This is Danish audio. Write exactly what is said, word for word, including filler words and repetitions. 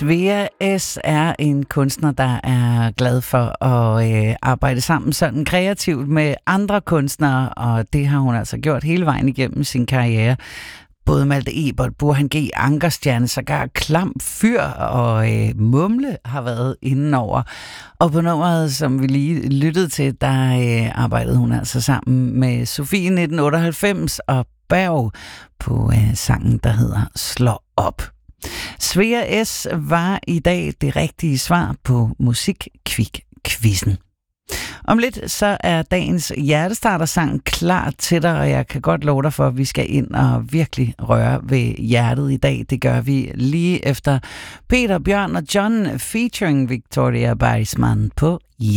Svea S. er en kunstner, der er glad for at øh, arbejde sammen sådan kreativt med andre kunstnere, og det har hun altså gjort hele vejen igennem sin karriere. Både Malte Ebert, Burhan G., Ankerstjerne, sågar Klam Fyr og øh, Mumle har været indenover. Og på nummeret, som vi lige lyttede til, der øh, arbejdede hun altså sammen med Sofie nitten otteoghalvfems og Berg på øh, sangen, der hedder Slå op. Svea S. var i dag det rigtige svar på Musikkvik-quizzen. Om lidt så er dagens hjertestartersang klar til dig, og jeg kan godt love dig for, at vi skal ind og virkelig røre ved hjertet i dag. Det gør vi lige efter Peter, Bjørn og John featuring Victoria Barisman på